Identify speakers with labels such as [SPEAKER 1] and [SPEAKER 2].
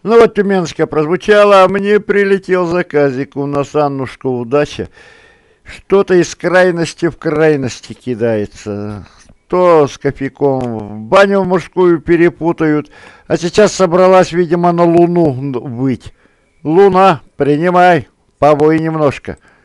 [SPEAKER 1] Ну вот Тюменская прозвучала, а мне прилетел заказик. У нас Аннушка удача. Что-то из крайности в крайности кидается. То с кофейком в баню мужскую перепутают, а сейчас собралась, видимо, на Луну выть. Луна, принимай, побой немножко.